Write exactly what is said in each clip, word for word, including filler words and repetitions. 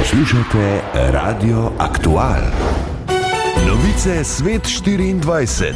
Poslušate Radio Aktual. Novice Svet štiriindvajset.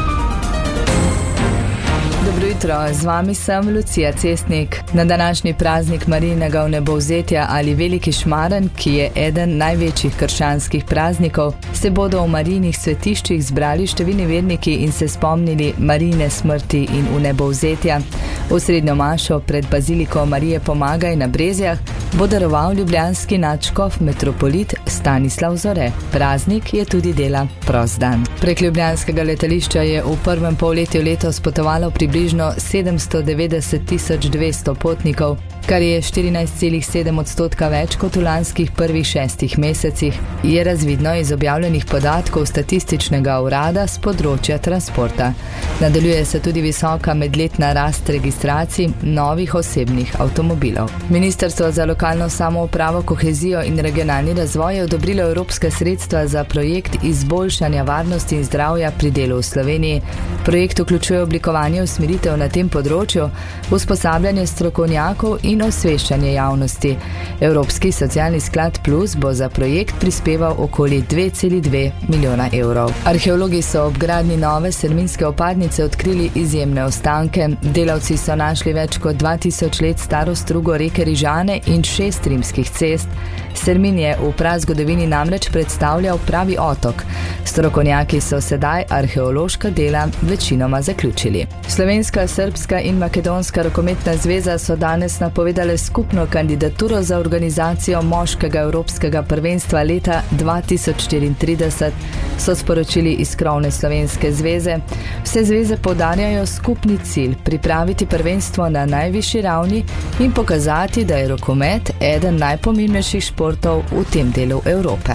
Dobro jutro, z vami sem Lucija Cestnik. Na današnji praznik Marijinega vnebovzetja ali Veliki šmaren, ki je eden največjih krščanskih praznikov, se bodo v Marijinih svetiščih zbrali številni verniki in se spomnili Marijine smrti in vnebovzetja. V srednjo mašo pred baziliko Marije Pomagaj na Brezjah bo daroval ljubljanski nadškof metropolit Stanislav Zore. Praznik je tudi dela prost dan. Prek ljubljanskega letališča je v prvem polletju letos potovalo približno sedemsto devetdeset tisoč dvesto potnikov, kar je štirinajst celih sedem odstotka več kot v lanskih prvih šestih mesecih, je razvidno iz objavljenih podatkov statističnega urada z področja transporta. Nadaljuje se tudi visoka medletna rast registracij novih osebnih avtomobilov. Ministrstvo za lokalno samoupravo, kohezijo in regionalni razvoj je odobrilo evropska sredstva za projekt izboljšanja varnosti in zdravja pri delu v Sloveniji. Projekt vključuje oblikovanje usmeritev na tem področju, usposabljanje strokovnjakov in osveščanje javnosti. Evropski socialni sklad Plus bo za projekt prispeval okoli dve celi dve milijona evrov. Arheologi so ob gradnji nove serminske vpadnice odkrili izjemne ostanke. Delavci so našli več kot dva tisoč let staro strugo reke Rižane in šest rimskih cest. Sermin je v prazgodovini namreč predstavljal pravi otok. Strokovnjaki so sedaj arheološka dela večinoma zaključili. Slovenska, srbska in makedonska rokometna zveza so danes napovedale skupno kandidaturo za organizacijo moškega evropskega prvenstva leta dva tisoč štiriintrideset, so sporočili iz krovne slovenske zveze. Vse zveze poudarjajo skupni cilj pripraviti prvenstvo na najvišji ravni in pokazati, da je rokomet eden najpomembnejših športov v tem delu Evrope.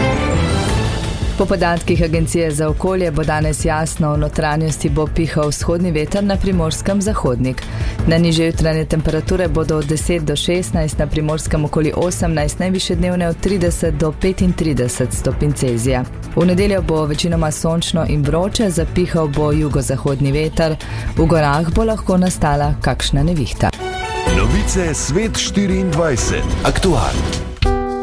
Po podatkih Agencije za okolje bo danes jasno, v notranjosti bo pihal vzhodni veter, na Primorskem zahodnik. Na nižje jutranje temperature bodo od deset do šestnajst, na Primorskem okoli osemnajst, najvišje dnevne od trideset do petintrideset stopinj Celzija. V nedeljo bo večinoma sončno in vroče, zapihal bo jugozahodni veter. V gorah bo lahko nastala kakšna nevihta. Novice Svet štiriindvajset. Aktual.